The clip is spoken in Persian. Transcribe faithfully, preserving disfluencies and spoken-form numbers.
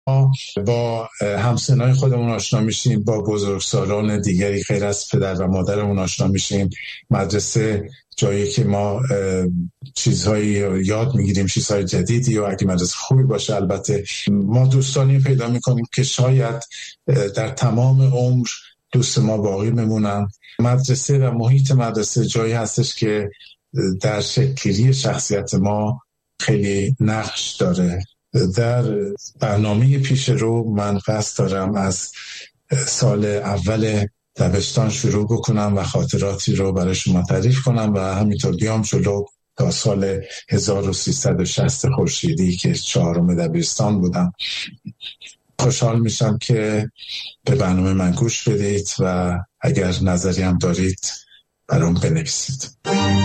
با همسنای خودمون آشنا میشیم، با بزرگسالان دیگری غیر از پدر و مادرمون آشنا میشیم. مدرسه جایی که ما چیزهایی یاد میگیریم، چیزهای جدیدی، و اگه مدرسه خوبی باشه البته ما دوستانی پیدا میکنیم که شاید در تمام عمر دوست ما باقی بمونن. مدرسه و محیط مدرسه جایی هستش که در شکل‌گیری شخصیت ما خیلی نقش داره. در برنامه پیش رو من قصد دارم از سال اول دبستان شروع بکنم و خاطراتی رو برای شما تعریف کنم و همینطور بیام جلو تا سال هزار و سیصد و شصت خورشیدی که چهارم دبستان بودم. خوشحال میشم که به برنامه من گوش بدید و اگر نظری هم دارید برام بنویسید.